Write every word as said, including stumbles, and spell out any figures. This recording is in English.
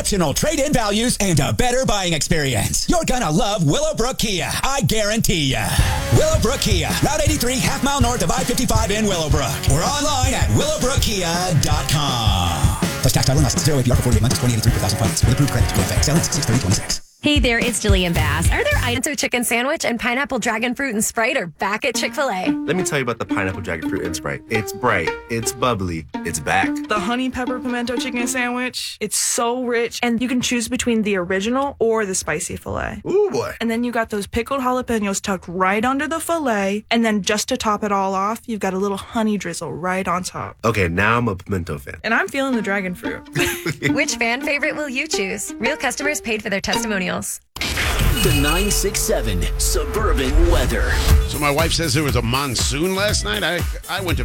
Exceptional trade-in values and a better buying experience. You're gonna love Willowbrook Kia, I guarantee ya. Willowbrook Kia, Route eighty-three, half mile north of I fifty-five in Willowbrook. Or online at willowbrook kia dot com. Plus tax, title, and license. Zero A P R for forty-eight months, twenty eighty-three per thousand funds. With approved credit to effect. Selling six thirty twenty-six. Hey there, it's Jillian Bass. Are there items of chicken sandwich and pineapple dragon fruit and Sprite are back at Chick-fil-A? Let me tell you about the pineapple dragon fruit and Sprite. It's bright, it's bubbly, it's back. The honey pepper pimento chicken sandwich, it's so rich, and you can choose between the original or the spicy filet. Ooh, boy. And then you got those pickled jalapenos tucked right under the filet, and then just to top it all off, you've got a little honey drizzle right on top. Okay, now I'm a pimento fan. And I'm feeling the dragon fruit. Which fan favorite will you choose? Real customers paid for their testimonials. The nine six seven Suburban Weather. So my wife says there was a monsoon last night. I, I went to